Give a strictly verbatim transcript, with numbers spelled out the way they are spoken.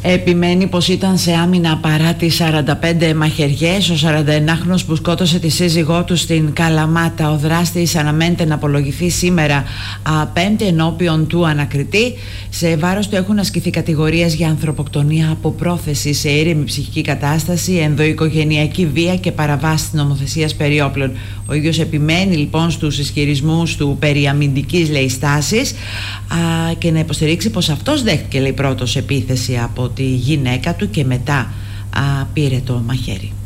Επιμένει πως ήταν σε άμυνα παρά τις σαράντα πέντε μαχαιριές. Ο σαρανταενάχρονος που σκότωσε τη σύζυγό του στην Καλαμάτα, ο δράστης αναμένεται να απολογηθεί σήμερα Πέμπτη ενώπιον του ανακριτή. Σε βάρος του έχουν ασκηθεί κατηγορίες για ανθρωποκτονία από πρόθεση σε ήρεμη ψυχική κατάσταση, ενδοοικογενειακή βία και παραβάση της νομοθεσίας περί όπλων. Ο ίδιος επιμένει λοιπόν στους ισχυρισμούς του περί αμυντικής, λέει, στάσης, α, και να υποστηρίξει πως αυτός δέχτηκε, λέει, πρώτος επίθεση από τη γυναίκα του και μετά α, πήρε το μαχαίρι.